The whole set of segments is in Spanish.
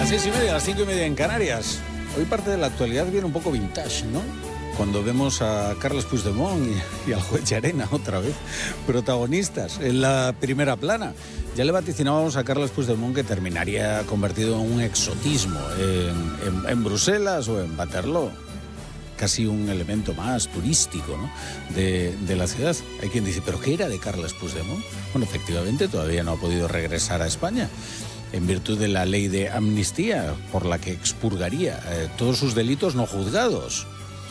6:30, las 5:30 en Canarias. Hoy parte de la actualidad viene un poco vintage, ¿no? Cuando vemos a Carles Puigdemont y al juez Llarena otra vez, protagonistas en la primera plana. Ya le vaticinábamos a Carles Puigdemont que terminaría convertido en un exotismo en Bruselas o en Waterloo. Casi un elemento más turístico, ¿no?, de la ciudad. Hay quien dice, ¿pero qué era de Carles Puigdemont? Bueno, efectivamente, todavía no ha podido regresar a España en virtud de la ley de amnistía por la que expurgaría todos sus delitos no juzgados.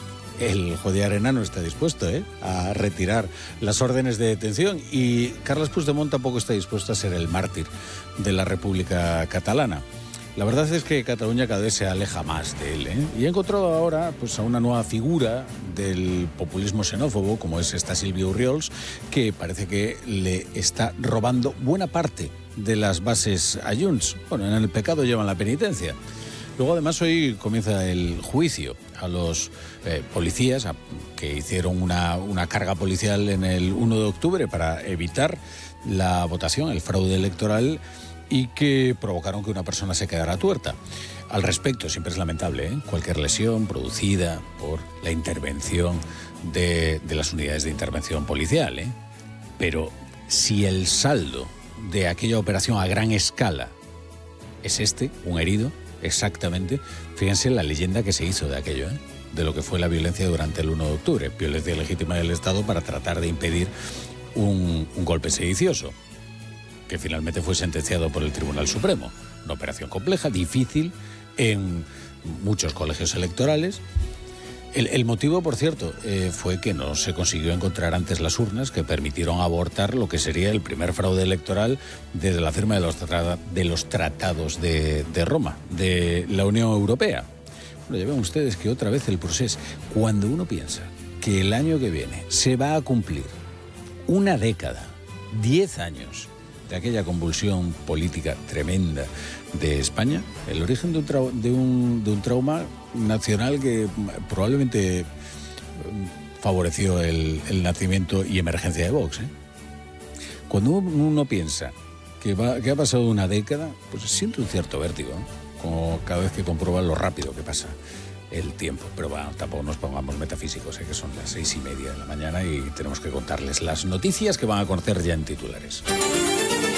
El juez Llarena no está dispuesto a retirar las órdenes de detención y Carles Puigdemont tampoco está dispuesto a ser el mártir de la República Catalana. La verdad es que Cataluña cada vez se aleja más de él, y ha encontrado ahora pues, a una nueva figura del populismo xenófobo, como es esta Sílvia Orriols, que parece que le está robando buena parte de las bases a Junts. Bueno, en el pecado llevan la penitencia. Luego, además, hoy comienza el juicio a los policías que hicieron una carga policial en el 1 de octubre para evitar la votación, el fraude electoral, y que provocaron que una persona se quedara tuerta. Al respecto, siempre es lamentable, cualquier lesión producida por la intervención de las unidades de intervención policial, Pero si el saldo de aquella operación a gran escala es un herido, exactamente, fíjense la leyenda que se hizo de aquello, de lo que fue la violencia durante el 1 de octubre, violencia legítima del Estado para tratar de impedir un golpe sedicioso, que finalmente fue sentenciado por el Tribunal Supremo. Una operación compleja, difícil, en muchos colegios electorales. El motivo, por cierto, fue que no se consiguió encontrar antes las urnas que permitieron abortar lo que sería el primer fraude electoral desde la firma de los tratados de Roma, de la Unión Europea. Bueno, ya ven ustedes que otra vez el procés, cuando uno piensa que el año que viene se va a cumplir una década, 10 años, de aquella convulsión política tremenda de España, el origen de un trauma nacional que probablemente favoreció el nacimiento y emergencia de Vox. Cuando uno piensa que ha pasado una década, pues siente un cierto vértigo, como cada vez que comprueba lo rápido que pasa el tiempo. Pero bueno, tampoco nos pongamos metafísicos, que son las 6:30 de la mañana y tenemos que contarles las noticias que van a conocer ya en titulares.